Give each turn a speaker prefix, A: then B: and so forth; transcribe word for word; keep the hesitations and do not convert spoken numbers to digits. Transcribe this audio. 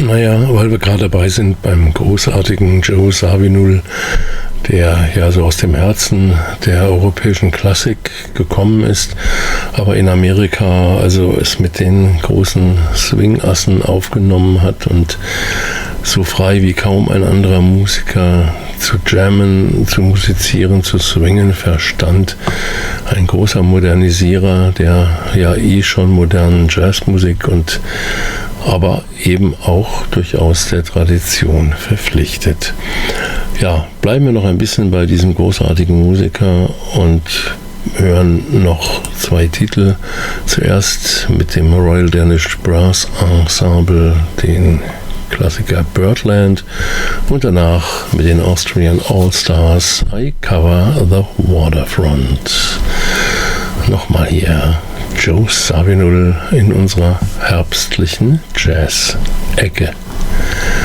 A: Naja, weil wir gerade dabei sind beim großartigen Joe Zawinul, der ja so aus dem Herzen der europäischen Klassik gekommen ist, aber in Amerika also es mit den großen Swingassen aufgenommen hat und so frei wie kaum ein anderer Musiker zu jammen, zu musizieren, zu swingen verstand. Ein großer Modernisierer der ja eh schon modernen Jazzmusik und aber eben auch durchaus der Tradition verpflichtet. Ja, bleiben wir noch ein bisschen bei diesem großartigen Musiker und hören noch zwei Titel. Zuerst mit dem Royal Danish Brass Ensemble, den Klassiker Birdland, und danach mit den Austrian All-Stars I Cover the Waterfront. Nochmal hier Joe Zawinul in unserer herbstlichen Jazz-Ecke.